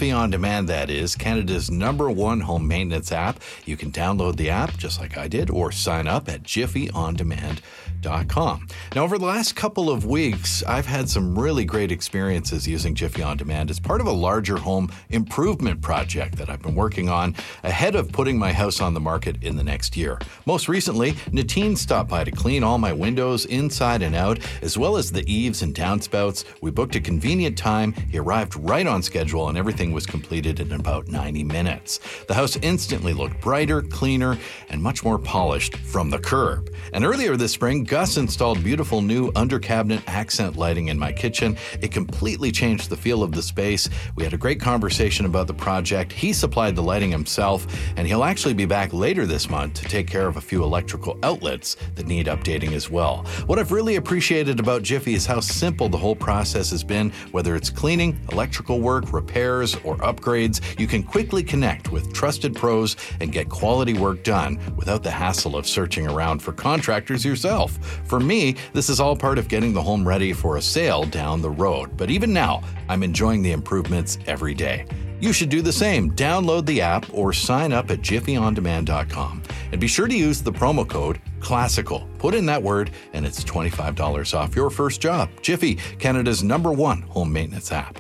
Jiffy On Demand, that is, Canada's #1 home maintenance app. You can download the app, just like I did, or sign up at jiffyondemand.com. Now, over the last couple of weeks, I've had some really great experiences using Jiffy On Demand as part of a larger home improvement project that I've been working on ahead of putting my house on the market in the next year. Most recently, Natine stopped by to clean all my windows inside and out, as well as the eaves and downspouts. We booked a convenient time. He arrived right on schedule, and everything was completed in about 90 minutes. The house instantly looked brighter, cleaner, and much more polished from the curb. And earlier this spring, Gus installed beautiful new under-cabinet accent lighting in my kitchen. It completely changed the feel of the space. We had a great conversation about the project. He supplied the lighting himself, and he'll actually be back later this month to take care of a few electrical outlets that need updating as well. What I've really appreciated about Jiffy is how simple the whole process has been. Whether it's cleaning, electrical work, repairs, or upgrades, you can quickly connect with trusted pros and get quality work done without the hassle of searching around for contractors yourself. For me, this is all part of getting the home ready for a sale down the road. But even now, I'm enjoying the improvements every day. You should do the same. Download the app or sign up at jiffyondemand.com. And be sure to use the promo code CLASSICAL. Put in that word and it's $25 off your first job. Jiffy, Canada's #1 home maintenance app.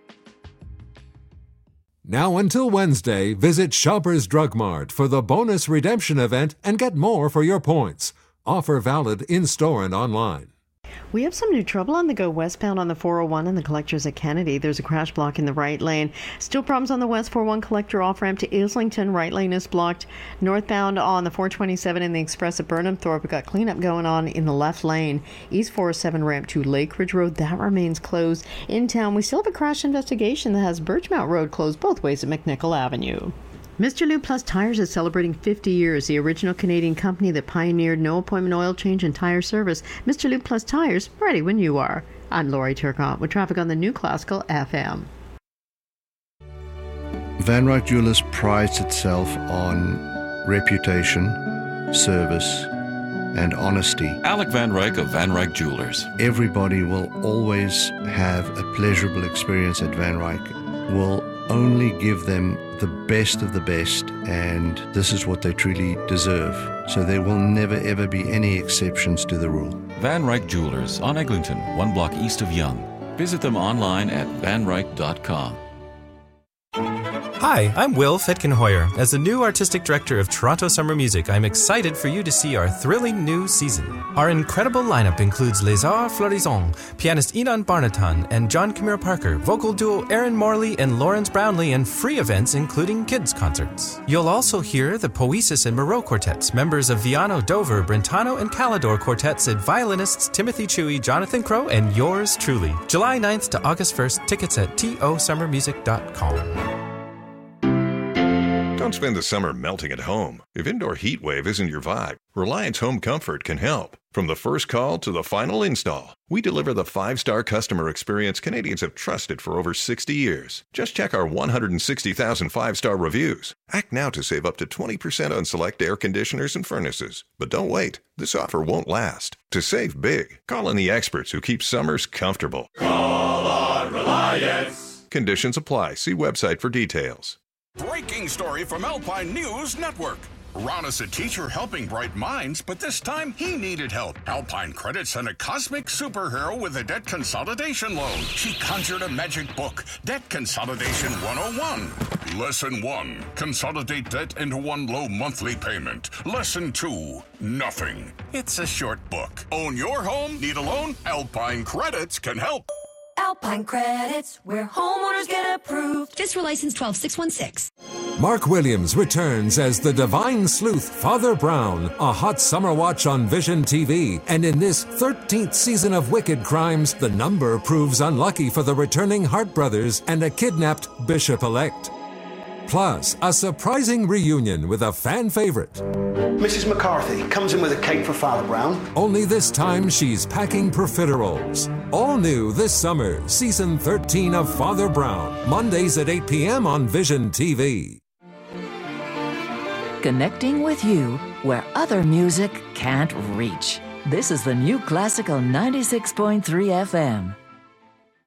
Now until Wednesday, visit Shoppers Drug Mart for the bonus redemption event and get more for your points. Offer valid in-store and online. We have some new trouble on the go westbound on the 401 and the collectors at Kennedy. There's a crash block in the right lane. Still problems on the West 401 collector off-ramp to Islington. Right lane is blocked. Northbound on the 427 and the express at Burnhamthorpe. We've got cleanup going on in the left lane. East 407 ramp to Lake Ridge Road. That remains closed. In town, we still have a crash investigation that has Birchmount Road closed both ways at McNichol Avenue. Mr. Lube Plus Tires is celebrating 50 years, the original Canadian company that pioneered no-appointment oil change and tire service. Mr. Lube Plus Tires, ready when you are. I'm Lori Turcotte with traffic on the New Classical FM. Van Ryck Jewelers prides itself on reputation, service, and honesty. Alec Van Ryck of Van Ryck Jewelers. Everybody will always have a pleasurable experience at Van Ryck. We'll only give them the best of the best, and this is what they truly deserve. So there will never ever be any exceptions to the rule. Van Ryck Jewelers on Eglinton, 1 block east of Yonge. Visit them online at vanryck.com. Hi, I'm Will Fitkin-Hoyer. As the new artistic director of Toronto Summer Music, I'm excited for you to see our thrilling new season. Our incredible lineup includes Les Arts Florissants, pianist Enon Barnatan and John Camille Parker, vocal duo Aaron Morley and Lawrence Brownlee, and free events including kids' concerts. You'll also hear the Poesis and Moreau Quartets, members of Viano, Dover, Brentano, and Calidor Quartets, and violinists Timothy Chewy, Jonathan Crow, and yours truly. July 9th to August 1st, tickets at tosummermusic.com. Don't spend the summer melting at home. If indoor heat wave isn't your vibe, Reliance Home Comfort can help. From the first call to the final install, we deliver the 5-star customer experience Canadians have trusted for over 60 years. Just check our 160,000 5-star reviews. Act now to save up to 20% on select air conditioners and furnaces. But don't wait. This offer won't last. To save big, call on the experts who keep summers comfortable. Call on Reliance. Conditions apply. See website for details. Breaking story from Alpine News Network. Ron is a teacher helping bright minds, but this time he needed help. Alpine Credit sent a cosmic superhero with a debt consolidation loan. She conjured a magic book, Debt Consolidation 101. Lesson 1, consolidate debt into one low monthly payment. Lesson 2, nothing. It's a short book. Own your home? Need a loan? Alpine Credits can help. Alpine Credits, where homeowners get approved. FSRA license 12616. Mark Williams returns as the divine sleuth Father Brown, a hot summer watch on Vision TV. And in this 13th season of Wicked Crimes, the number proves unlucky for the returning Hart brothers and a kidnapped bishop-elect. Plus, a surprising reunion with a fan favorite. Mrs. McCarthy comes in with a cake for Father Brown. Only this time she's packing profiteroles. All new this summer, season 13 of Father Brown. Mondays at 8 p.m. on Vision TV. Connecting with you where other music can't reach. This is the New Classical 96.3 FM.